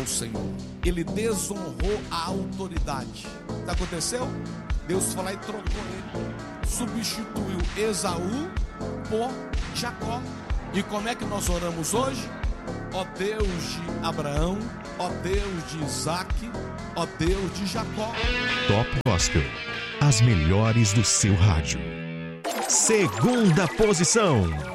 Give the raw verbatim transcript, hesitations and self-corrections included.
ao Senhor. Ele desonrou a autoridade. O que aconteceu? Deus foi lá e trocou ele. Substituiu Esaú por Jacó. E como é que nós oramos hoje? Ó Deus de Abraão, ó Deus de Isaac, ó Deus de Jacó. Top Gospel, as melhores do seu rádio. Segunda posição.